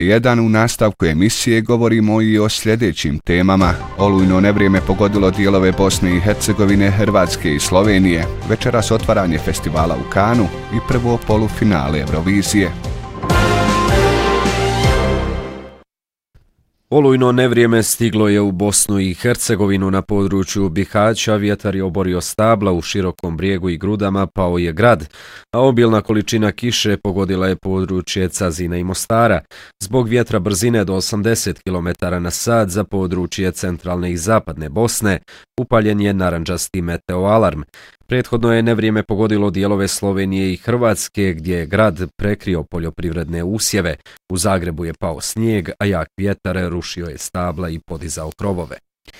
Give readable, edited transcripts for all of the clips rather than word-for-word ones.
1 u nastavku emisije govorimo i o sljedećim temama. Olujno nevrijeme pogodilo dijelove Bosne i Hercegovine, Hrvatske i Slovenije. Večeras otvaranje festivala u Kanu i prvo polufinale Eurovizije. Olujno nevrijeme stiglo je u Bosnu i Hercegovinu. Na području Bihaća vjetar je oborio stabla, u Širokom Brijegu i Grudama pao je grad, a obilna količina kiše pogodila je područje Cazina i Mostara. Zbog vjetra brzine do 80 km/h za područje centralne i zapadne Bosne upaljen je narandžasti meteoalarm. Prethodno je nevrijeme pogodilo dijelove Slovenije i Hrvatske, gdje je grad prekrio poljoprivredne usjeve. U Zagrebu je pao snijeg, a jak vjetar rušio je stabla i podizao krovove.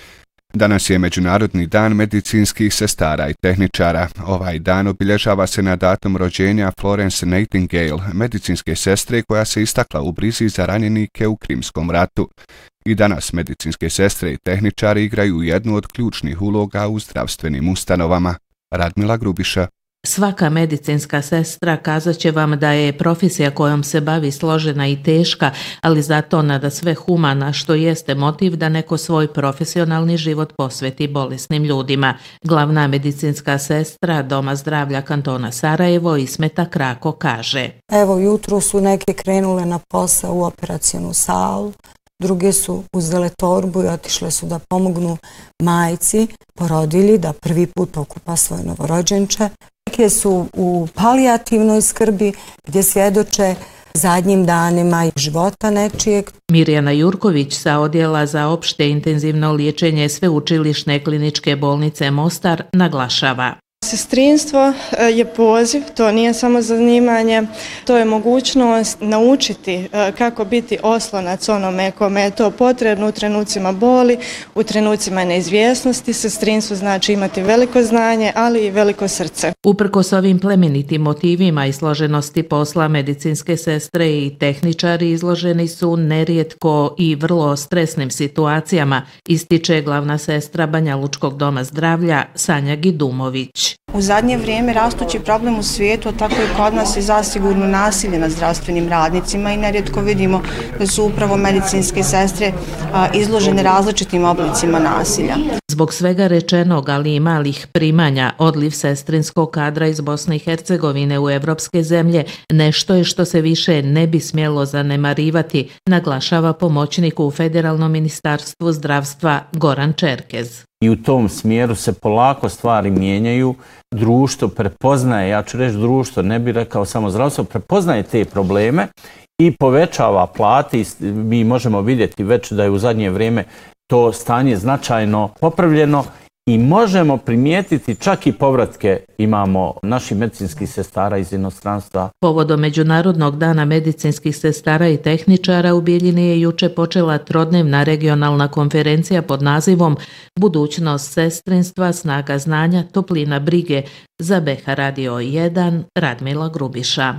Danas je Međunarodni dan medicinskih sestara i tehničara. Ovaj dan obilježava se na datum rođenja Florence Nightingale, medicinske sestre koja se istakla u brizi za ranjenike u Krimskom ratu. I danas medicinske sestre i tehničari igraju jednu od ključnih uloga u zdravstvenim ustanovama. Radmila Grubiša. Svaka medicinska sestra kazat će vam da je profesija kojom se bavi složena i teška, ali zato nada sve humana, što jeste motiv da neko svoj profesionalni život posveti bolesnim ljudima. Glavna medicinska sestra Doma zdravlja kantona Sarajevo Ismeta Krako kaže: Evo, jutro su neke krenule na posao u operacionu salu, druge su uzele torbu i otišle su da pomognu majci, porodilji, da prvi put okupa svoje novorođenče. Neke su u palijativnoj skrbi gdje svjedoče zadnjim danima života nečijeg. Mirjana Jurković sa Odjela za opšte intenzivno liječenje Sveučilišne kliničke bolnice Mostar naglašava: Sestrinstvo je poziv, to nije samo zanimanje, to je mogućnost naučiti kako biti oslonac onome kome je to potrebno u trenucima boli, u trenucima neizvjesnosti. Sestrinstvo znači imati veliko znanje, ali i veliko srce. Uprkos ovim plemenitim motivima i složenosti posla, medicinske sestre i tehničari izloženi su nerijetko i vrlo stresnim situacijama, ističe glavna sestra Banjalučkog doma zdravlja Sanja Gidumović. U zadnje vrijeme rastući problem u svijetu, a tako i kod nas, je zasigurno nasilje nad zdravstvenim radnicima i nerijetko vidimo da su upravo medicinske sestre izložene različitim oblicima nasilja. Zbog svega rečenog, ali i malih primanja, odliv sestrinskog kadra iz Bosne i Hercegovine u evropske zemlje nešto je što se više ne bi smjelo zanemarivati, naglašava pomoćnik u Federalnom ministarstvu zdravstva Goran Čerkez. I u tom smjeru se polako stvari mijenjaju. Društvo prepoznaje, ja ću reći društvo, ne bih rekao samo zdravstvo, prepoznaje te probleme i povećava plate. Mi možemo vidjeti već da je u zadnje vrijeme to stanje značajno popravljeno i možemo primijetiti čak i povratke imamo naših medicinskih sestara iz inostranstva. Povodom Međunarodnog dana medicinskih sestara i tehničara u Bijeljini je juče počela trodnevna regionalna konferencija pod nazivom Budućnost sestrinstva, snaga znanja, toplina brige. Za BH Radio 1, Radmila Grubiša.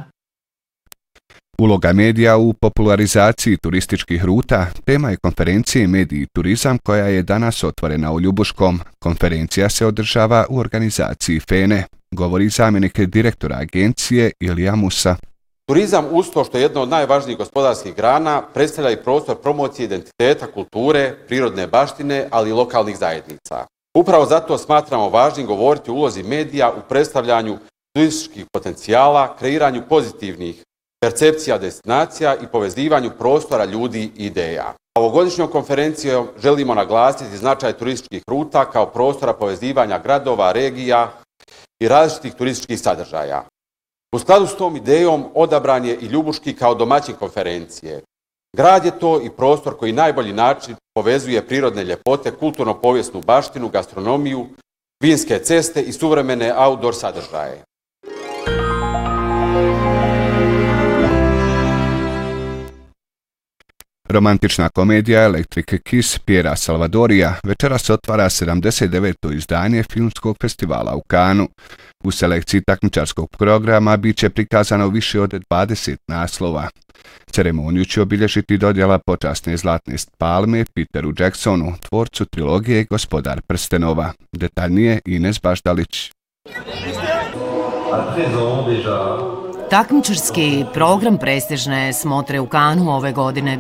Uloga medija u popularizaciji turističkih ruta tema je konferencije Mediji i turizam koja je danas otvorena u Ljubuškom. Konferencija se održava u organizaciji FENE, govori zamjenik direktora agencije Ilija Musa. Turizam, uz to što je jedna od najvažnijih gospodarskih grana, predstavlja i prostor promocije identiteta, kulture, prirodne baštine, ali i lokalnih zajednica. Upravo zato smatramo važnim govoriti o ulozi medija u predstavljanju turističkih potencijala, kreiranju pozitivnih percepcija destinacija i povezivanju prostora ljudi i ideja. Ovogodišnjom konferencijom želimo naglasiti značaj turističkih ruta kao prostora povezivanja gradova, regija i različitih turističkih sadržaja. U skladu s tom idejom odabran je i Ljubuški kao domaćin konferencije. Grad je to i prostor koji najbolji način povezuje prirodne ljepote, kulturno-povijesnu baštinu, gastronomiju, vinske ceste i suvremene outdoor sadržaje. Romantična komedija Electric Kiss Piera Salvadorija večeras otvara 79. izdanje filmskog festivala u Kanu. U selekciji takmičarskog programa bit će prikazano više od 20 naslova. Ceremoniju će obilježiti dodjela počasne zlatne palme Peteru Jacksonu, tvorcu trilogije Gospodar prstenova. Detaljnije Ines Baždalić. Takmičarski program prestižne smotre u Kanu ove godine